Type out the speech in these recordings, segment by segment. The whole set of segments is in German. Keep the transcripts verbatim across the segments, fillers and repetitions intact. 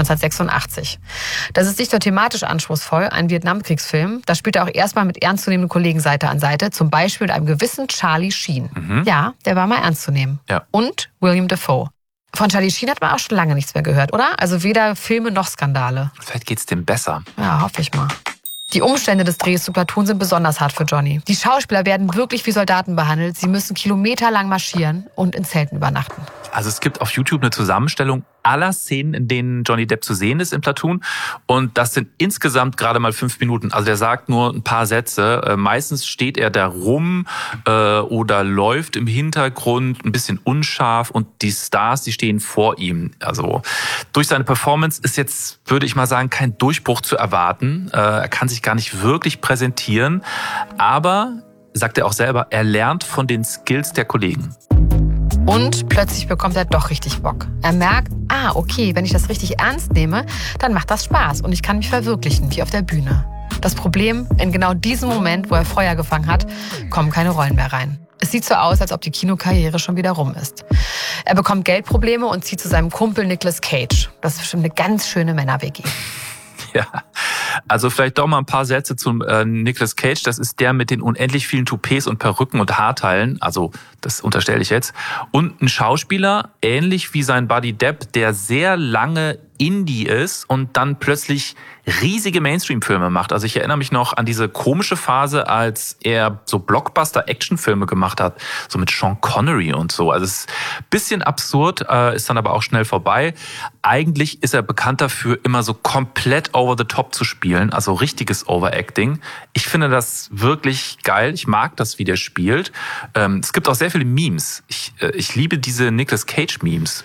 neunzehnhundertsechsundachtzig. Das ist nicht nur thematisch anspruchsvoll, ein Vietnamkriegsfilm. Da spielt er auch erstmal mit ernstzunehmenden Kollegen Seite an Seite, zum Beispiel mit einem gewissen Charlie Sheen. Mhm. Ja, der war mal ernst zu nehmen. Ja. Und William Dafoe. Von Charlie Sheen hat man auch schon lange nichts mehr gehört, oder? Also weder Filme noch Skandale. Vielleicht geht's dem besser. Ja, hoffe ich mal. Die Umstände des Drehs zu Platoon sind besonders hart für Johnny. Die Schauspieler werden wirklich wie Soldaten behandelt. Sie müssen kilometerlang marschieren und in Zelten übernachten. Also es gibt auf YouTube eine Zusammenstellung aller Szenen, in denen Johnny Depp zu sehen ist in Platoon. Und das sind insgesamt gerade mal fünf Minuten. Also der sagt nur ein paar Sätze. Äh, meistens steht er da rum äh, oder läuft im Hintergrund, ein bisschen unscharf. Und die Stars, die stehen vor ihm. Also durch seine Performance ist jetzt, würde ich mal sagen, kein Durchbruch zu erwarten. Äh, er kann sich gar nicht wirklich präsentieren. Aber, sagt er auch selber, er lernt von den Skills der Kollegen. Und plötzlich bekommt er doch richtig Bock. Er merkt, ah, okay, wenn ich das richtig ernst nehme, dann macht das Spaß und ich kann mich verwirklichen, wie auf der Bühne. Das Problem, in genau diesem Moment, wo er Feuer gefangen hat, kommen keine Rollen mehr rein. Es sieht so aus, als ob die Kinokarriere schon wieder rum ist. Er bekommt Geldprobleme und zieht zu seinem Kumpel Nicolas Cage. Das ist bestimmt eine ganz schöne Männer-W G. Ja, also vielleicht doch mal ein paar Sätze zum äh, Nicolas Cage. Das ist der mit den unendlich vielen Toupets und Perücken und Haarteilen. Also das unterstelle ich jetzt. Und ein Schauspieler, ähnlich wie sein Buddy Depp, der sehr lange Indie ist und dann plötzlich riesige Mainstream-Filme macht. Also ich erinnere mich noch an diese komische Phase, als er so Blockbuster-Action-Filme gemacht hat, so mit Sean Connery und so. Also es ist ein bisschen absurd, äh, ist dann aber auch schnell vorbei. Eigentlich ist er bekannt dafür, immer so komplett over the top zu spielen, also richtiges Overacting. Ich finde das wirklich geil. Ich mag das, wie der spielt. Ähm, es gibt auch sehr viele Memes. Ich, äh, ich liebe diese Nicolas Cage-Memes.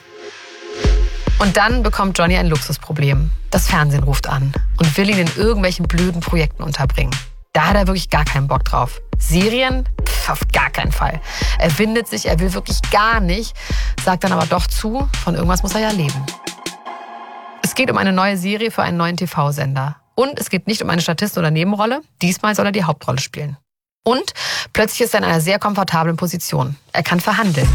Und dann bekommt Johnny ein Luxusproblem. Das Fernsehen ruft an und will ihn in irgendwelchen blöden Projekten unterbringen. Da hat er wirklich gar keinen Bock drauf. Serien? Pff, auf gar keinen Fall. Er windet sich, er will wirklich gar nicht, sagt dann aber doch zu, von irgendwas muss er ja leben. Es geht um eine neue Serie für einen neuen T V-Sender. Und es geht nicht um eine Statistin oder Nebenrolle. Diesmal soll er die Hauptrolle spielen. Und plötzlich ist er in einer sehr komfortablen Position. Er kann verhandeln.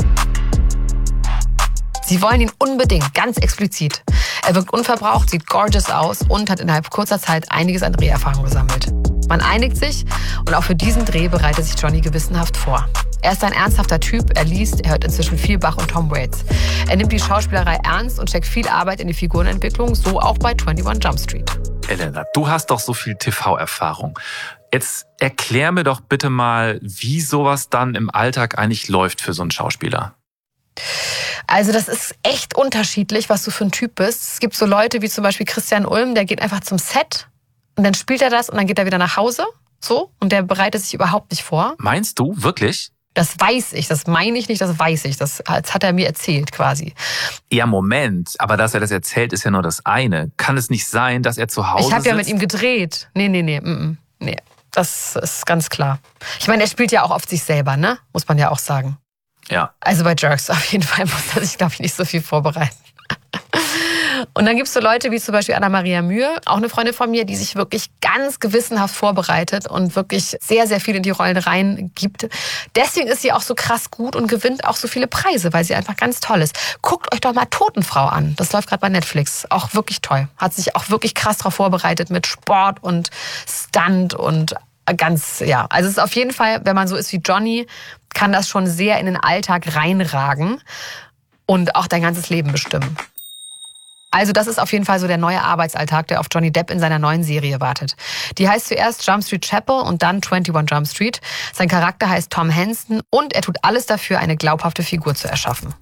Sie wollen ihn unbedingt, ganz explizit. Er wirkt unverbraucht, sieht gorgeous aus und hat innerhalb kurzer Zeit einiges an Dreherfahrung gesammelt. Man einigt sich und auch für diesen Dreh bereitet sich Johnny gewissenhaft vor. Er ist ein ernsthafter Typ, er liest, er hört inzwischen viel Bach und Tom Waits. Er nimmt die Schauspielerei ernst und steckt viel Arbeit in die Figurenentwicklung, so auch bei einundzwanzig Jump Street. Elena, du hast doch so viel T V-Erfahrung. Jetzt erklär mir doch bitte mal, wie sowas dann im Alltag eigentlich läuft für so einen Schauspieler. Also das ist echt unterschiedlich, was du für ein Typ bist. Es gibt so Leute wie zum Beispiel Christian Ulm, der geht einfach zum Set und dann spielt er das und dann geht er wieder nach Hause. So, und der bereitet sich überhaupt nicht vor. Meinst du, wirklich? Das weiß ich, das meine ich nicht, das weiß ich. Das, das hat er mir erzählt quasi. Ja, Moment, aber dass er das erzählt, ist ja nur das eine. Kann es nicht sein, dass er zu Hause Ich habe ja sitzt? mit ihm gedreht. Nee, nee, nee, mm, nee. Das ist ganz klar. Ich meine, er spielt ja auch oft sich selber, ne? Muss man ja auch sagen. Ja. Also bei Jerks auf jeden Fall muss er sich, glaube ich, nicht so viel vorbereiten. Und dann gibt es so Leute wie zum Beispiel Anna-Maria Mühe, auch eine Freundin von mir, die sich wirklich ganz gewissenhaft vorbereitet und wirklich sehr, sehr viel in die Rollen reingibt. Deswegen ist sie auch so krass gut und gewinnt auch so viele Preise, weil sie einfach ganz toll ist. Guckt euch doch mal Totenfrau an. Das läuft gerade bei Netflix. Auch wirklich toll. Hat sich auch wirklich krass darauf vorbereitet mit Sport und Stunt und ganz, ja. Also es ist auf jeden Fall, wenn man so ist wie Johnny, kann das schon sehr in den Alltag reinragen und auch dein ganzes Leben bestimmen. Also das ist auf jeden Fall so der neue Arbeitsalltag, der auf Johnny Depp in seiner neuen Serie wartet. Die heißt zuerst Jump Street Chapel und dann einundzwanzig Jump Street. Sein Charakter heißt Tom Henston und er tut alles dafür, eine glaubhafte Figur zu erschaffen.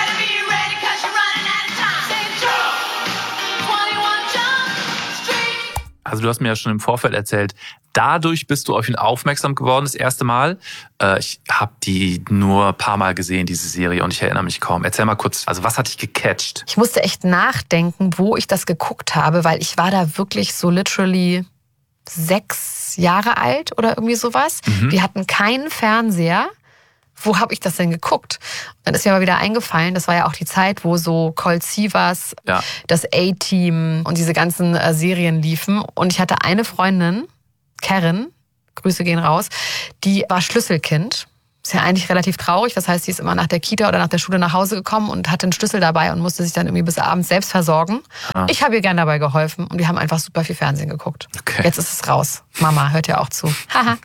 Also du hast mir ja schon im Vorfeld erzählt, dadurch bist du auf ihn aufmerksam geworden das erste Mal. Äh, ich habe die nur ein paar Mal gesehen, diese Serie, und ich erinnere mich kaum. Erzähl mal kurz, also was hat dich gecatcht? Ich musste echt nachdenken, wo ich das geguckt habe, weil ich war da wirklich so literally sechs Jahre alt oder irgendwie sowas. Mhm. Wir hatten keinen Fernseher. Wo habe ich das denn geguckt? Dann ist mir aber wieder eingefallen, das war ja auch die Zeit, wo so Colt Sievers, ja, das A-Team und diese ganzen äh, Serien liefen. Und ich hatte eine Freundin, Karen, Grüße gehen raus, die war Schlüsselkind Ist ja eigentlich relativ traurig. Das heißt, sie ist immer nach der Kita oder nach der Schule nach Hause gekommen und hatte einen Schlüssel dabei und musste sich dann irgendwie bis abends selbst versorgen. Ah. Ich habe ihr gern dabei geholfen und wir haben einfach super viel Fernsehen geguckt. Okay. Jetzt ist es raus. Mama hört ja auch zu. Haha.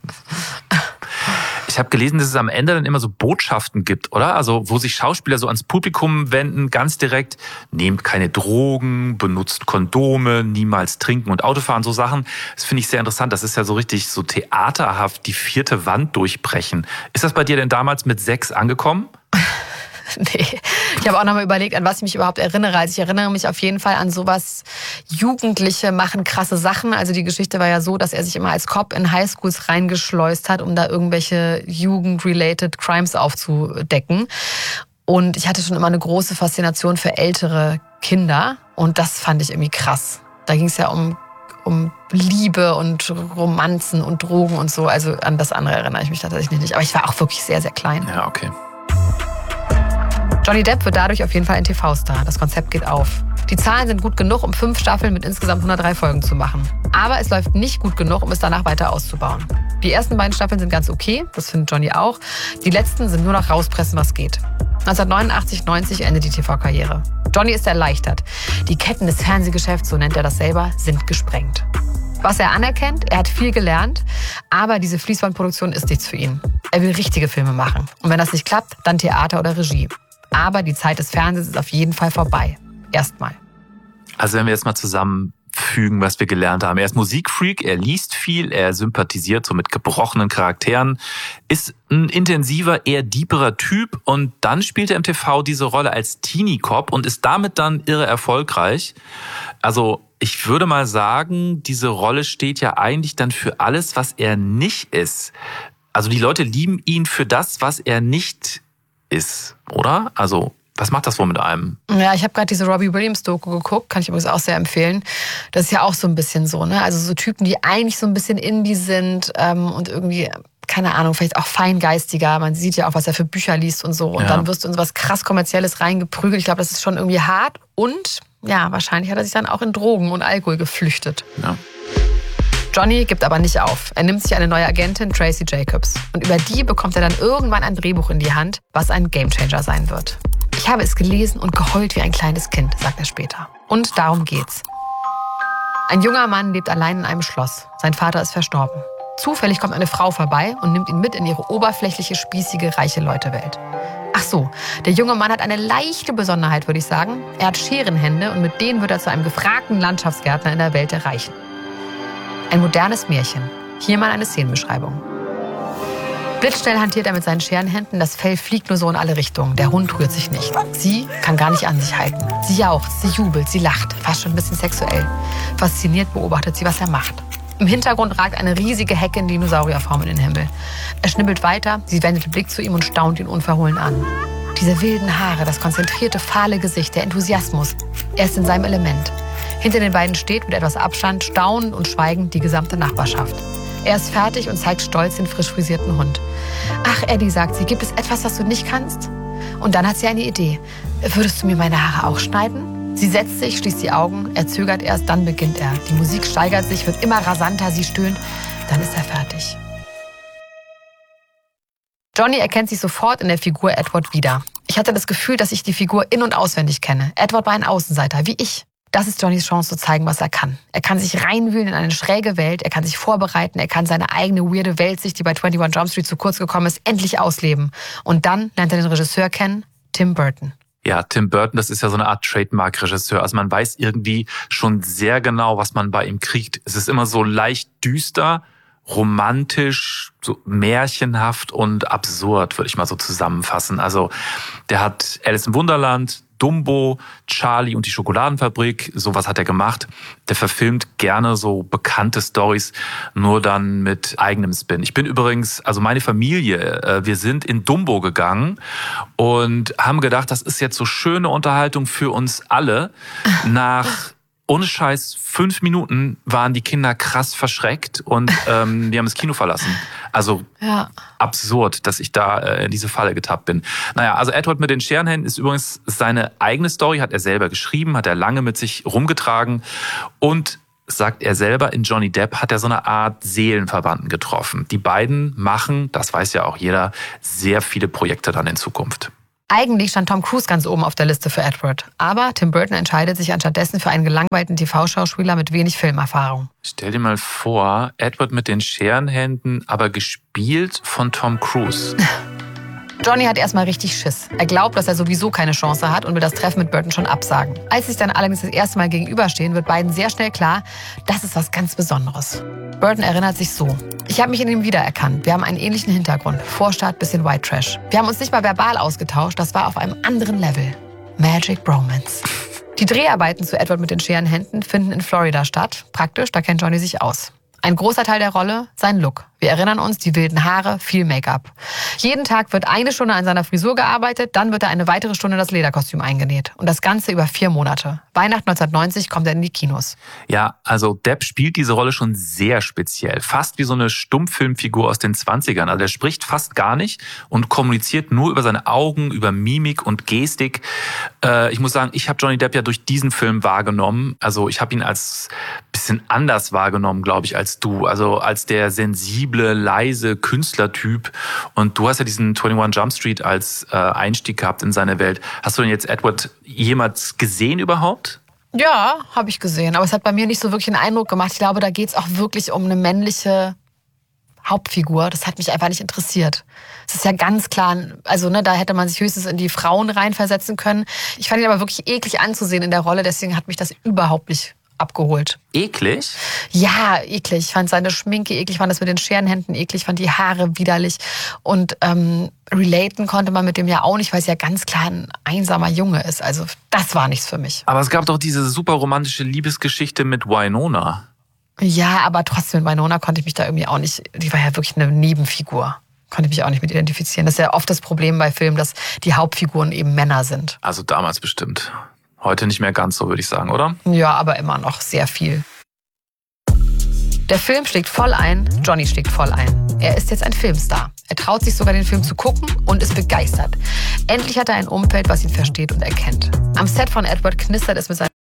Ich habe gelesen, dass es am Ende dann immer so Botschaften gibt, oder? Also wo sich Schauspieler so ans Publikum wenden, ganz direkt, nehmt keine Drogen, benutzt Kondome, niemals trinken und Autofahren, so Sachen. Das finde ich sehr interessant. Das ist ja so richtig so theaterhaft, die vierte Wand durchbrechen. Ist das bei dir denn damals mit sechs angekommen? Nee, ich habe auch nochmal überlegt, an was ich mich überhaupt erinnere. Also ich erinnere mich auf jeden Fall an sowas, Jugendliche machen krasse Sachen. Also die Geschichte war ja so, dass er sich immer als Cop in Highschools reingeschleust hat, um da irgendwelche Jugend-related Crimes aufzudecken. Und ich hatte schon immer eine große Faszination für ältere Kinder. Und das fand ich irgendwie krass. Da ging es ja um, um Liebe und Romanzen und Drogen und so. Also an das andere erinnere ich mich tatsächlich nicht. Aber ich war auch wirklich sehr, sehr klein. Ja, okay. Johnny Depp wird dadurch auf jeden Fall ein T V-Star. Das Konzept geht auf. Die Zahlen sind gut genug, um fünf Staffeln mit insgesamt hundertdrei Folgen zu machen. Aber es läuft nicht gut genug, um es danach weiter auszubauen. Die ersten beiden Staffeln sind ganz okay, das findet Johnny auch. Die letzten sind nur noch rauspressen, was geht. neunzehnhundertneunundachtzig neunzig endet die T V-Karriere. Johnny ist erleichtert. Die Ketten des Fernsehgeschäfts, so nennt er das selber, sind gesprengt. Was er anerkennt, er hat viel gelernt, aber diese Fließbandproduktion ist nichts für ihn. Er will richtige Filme machen. Und wenn das nicht klappt, dann Theater oder Regie. Aber die Zeit des Fernsehens ist auf jeden Fall vorbei. Erstmal. Also wenn wir jetzt mal zusammenfügen, was wir gelernt haben. Er ist Musikfreak, er liest viel, er sympathisiert so mit gebrochenen Charakteren, ist ein intensiver, eher deeperer Typ und dann spielt er im T V diese Rolle als Teenie-Cop und ist damit dann irre erfolgreich. Also ich würde mal sagen, diese Rolle steht ja eigentlich dann für alles, was er nicht ist. Also die Leute lieben ihn für das, was er nicht ist, oder? Also, was macht das wohl mit einem? Ja, ich habe gerade diese Robbie Williams-Doku geguckt, kann ich übrigens auch sehr empfehlen. Das ist ja auch so ein bisschen so, ne? Also so Typen, die eigentlich so ein bisschen Indie sind ähm, und irgendwie, keine Ahnung, vielleicht auch feingeistiger. Man sieht ja auch, was er für Bücher liest und so. Und ja. Dann wirst du in so was krass Kommerzielles reingeprügelt. Ich glaube, das ist schon irgendwie hart. Und ja, wahrscheinlich hat er sich dann auch in Drogen und Alkohol geflüchtet. Ja. Johnny gibt aber nicht auf. Er nimmt sich eine neue Agentin, Tracy Jacobs. Und über die bekommt er dann irgendwann ein Drehbuch in die Hand, was ein Gamechanger sein wird. Ich habe es gelesen und geheult wie ein kleines Kind, sagt er später. Und darum geht's. Ein junger Mann lebt allein in einem Schloss. Sein Vater ist verstorben. Zufällig kommt eine Frau vorbei und nimmt ihn mit in ihre oberflächliche, spießige, reiche Leute-Welt. Ach so, der junge Mann hat eine leichte Besonderheit, würde ich sagen. Er hat Scherenhände und mit denen wird er zu einem gefragten Landschaftsgärtner in der Welt der Reichen. Ein modernes Märchen. Hier mal eine Szenenbeschreibung. Blitzschnell hantiert er mit seinen Scherenhänden, das Fell fliegt nur so in alle Richtungen. Der Hund rührt sich nicht. Sie kann gar nicht an sich halten. Sie jauchzt, sie jubelt, sie lacht, fast schon ein bisschen sexuell. Fasziniert beobachtet sie, was er macht. Im Hintergrund ragt eine riesige Hecke in Dinosaurierform in den Himmel. Er schnibbelt weiter, sie wendet den Blick zu ihm und staunt ihn unverhohlen an. Diese wilden Haare, das konzentrierte, fahle Gesicht, der Enthusiasmus. Er ist in seinem Element. Hinter den beiden steht mit etwas Abstand, staunend und schweigend die gesamte Nachbarschaft. Er ist fertig und zeigt stolz den frisch frisierten Hund. Ach, Eddie, sagt sie, gibt es etwas, das du nicht kannst? Und dann hat sie eine Idee. Würdest du mir meine Haare auch schneiden? Sie setzt sich, schließt die Augen, er zögert erst, dann beginnt er. Die Musik steigert sich, wird immer rasanter, sie stöhnt. Dann ist er fertig. Johnny erkennt sich sofort in der Figur Edward wieder. Ich hatte das Gefühl, dass ich die Figur in- und auswendig kenne. Edward war ein Außenseiter, wie ich. Das ist Johnnys Chance zu zeigen, was er kann. Er kann sich reinwühlen in eine schräge Welt, er kann sich vorbereiten, er kann seine eigene weirde Weltsicht, die bei einundzwanzig Jump Street zu kurz gekommen ist, endlich ausleben. Und dann lernt er den Regisseur kennen, Tim Burton. Ja, Tim Burton, das ist ja so eine Art Trademark-Regisseur. Also man weiß irgendwie schon sehr genau, was man bei ihm kriegt. Es ist immer so leicht düster, romantisch, so märchenhaft und absurd, würde ich mal so zusammenfassen. Also der hat Alice im Wunderland, Dumbo, Charlie und die Schokoladenfabrik, sowas hat er gemacht. Der verfilmt gerne so bekannte Storys, nur dann mit eigenem Spin. Ich bin übrigens, also meine Familie, wir sind in Dumbo gegangen und haben gedacht, das ist jetzt so schöne Unterhaltung für uns alle. Nach ohne Scheiß, fünf Minuten waren die Kinder krass verschreckt und ähm, die haben das Kino verlassen. Also ja. Absurd, dass ich da äh, in diese Falle getappt bin. Naja, also Edward mit den Scherenhänden ist übrigens seine eigene Story, hat er selber geschrieben, hat er lange mit sich rumgetragen. Und sagt er selber, in Johnny Depp hat er so eine Art Seelenverwandten getroffen. Die beiden machen, das weiß ja auch jeder, sehr viele Projekte dann in Zukunft. Eigentlich stand Tom Cruise ganz oben auf der Liste für Edward. Aber Tim Burton entscheidet sich anstattdessen für einen gelangweilten T V-Schauspieler mit wenig Filmerfahrung. Stell dir mal vor, Edward mit den Scherenhänden, aber gespielt von Tom Cruise. Johnny hat erstmal richtig Schiss. Er glaubt, dass er sowieso keine Chance hat und will das Treffen mit Burton schon absagen. Als sie sich dann allerdings das erste Mal gegenüberstehen, wird beiden sehr schnell klar, das ist was ganz Besonderes. Burton erinnert sich so: Ich habe mich in ihm wiedererkannt. Wir haben einen ähnlichen Hintergrund. Vorstadt, bisschen White Trash. Wir haben uns nicht mal verbal ausgetauscht. Das war auf einem anderen Level. Magic Bromance. Die Dreharbeiten zu Edward mit den Scherenhänden finden in Florida statt. Praktisch, da kennt Johnny sich aus. Ein großer Teil der Rolle, sein Look. Wir erinnern uns, die wilden Haare, viel Make-up. Jeden Tag wird eine Stunde an seiner Frisur gearbeitet, dann wird er eine weitere Stunde das Lederkostüm eingenäht. Und das Ganze über vier Monate. Weihnachten neunzehnhundertneunzig kommt er in die Kinos. Ja, also Depp spielt diese Rolle schon sehr speziell. Fast wie so eine Stummfilmfigur aus den zwanzigern. Also er spricht fast gar nicht und kommuniziert nur über seine Augen, über Mimik und Gestik. Äh, ich muss sagen, ich habe Johnny Depp ja durch diesen Film wahrgenommen. Also ich habe ihn als bisschen anders wahrgenommen, glaube ich, als du. Also als der sensible, leise Künstlertyp. Und du hast ja diesen einundzwanzig Jump Street als äh, Einstieg gehabt in seine Welt. Hast du denn jetzt Edward jemals gesehen überhaupt? Ja, habe ich gesehen. Aber es hat bei mir nicht so wirklich einen Eindruck gemacht. Ich glaube, da geht es auch wirklich um eine männliche Hauptfigur. Das hat mich einfach nicht interessiert. Es ist ja ganz klar, also ne, da hätte man sich höchstens in die Frauen reinversetzen können. Ich fand ihn aber wirklich eklig anzusehen in der Rolle. Deswegen hat mich das überhaupt nicht abgeholt. Eklig? Ja, eklig. Ich fand seine Schminke eklig, ich fand das mit den Scherenhänden eklig, ich fand die Haare widerlich. Und ähm, relaten konnte man mit dem ja auch nicht, weil es ja ganz klar ein einsamer Junge ist. Also das war nichts für mich. Aber es gab doch diese super romantische Liebesgeschichte mit Winona. Ja, aber trotzdem mit Winona konnte ich mich da irgendwie auch nicht, die war ja wirklich eine Nebenfigur. Konnte ich mich auch nicht mit identifizieren. Das ist ja oft das Problem bei Filmen, dass die Hauptfiguren eben Männer sind. Also damals bestimmt. Heute nicht mehr ganz so, würde ich sagen, oder? Ja, aber immer noch sehr viel. Der Film schlägt voll ein, Johnny schlägt voll ein. Er ist jetzt ein Filmstar. Er traut sich sogar, den Film zu gucken und ist begeistert. Endlich hat er ein Umfeld, was ihn versteht und erkennt. Am Set von Edward knistert es mit seinem